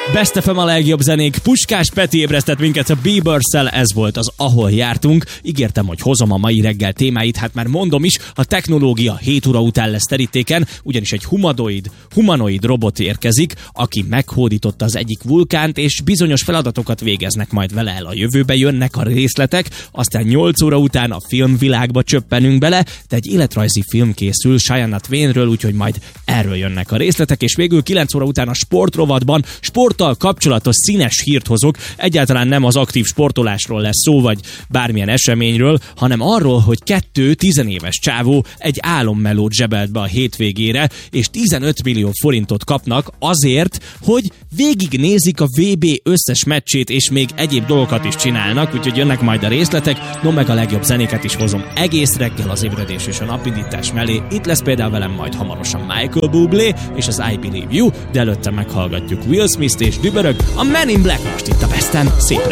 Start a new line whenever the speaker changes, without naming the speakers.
Best FM a legjobb zenék. Puskás Peti ébresztett minket a Bieberszel, ez volt az Ahol jártunk. Ígértem, hogy hozom a mai reggel témáit, hát már mondom is, a technológia 7 óra után lesz terítéken, ugyanis egy humanoid robot érkezik, aki meghódította az egyik vulkánt, és bizonyos feladatokat végeznek majd vele el a jövőbe, jönnek a részletek, aztán 8 óra után a filmvilágba csöppenünk bele, de egy életrajzi film készül Shia Twainről, úgyhogy majd erről jönnek a részletek, és végül 9 óra után a sportrovatban sporttal kapcsolatos színes hírt hozok. Egyáltalán nem az aktív sportolásról lesz szó, vagy bármilyen eseményről, hanem arról, hogy 2 tizenéves csávó egy álommelót zsebelt be a hétvégére, és 15 millió forintot kapnak azért, hogy végignézik a VB összes meccsét, és még egyéb dolgokat is csinálnak, úgyhogy jönnek majd a részletek, no meg a legjobb zenéket is hozom egész reggel az ébredés és a napindítás mellé. Itt lesz például velem majd hamarosan Michael Bublé és az I Believe You, de előtte meghallgatjuk Will Smith és dübörög a Men in Black most itt a Besten. Szép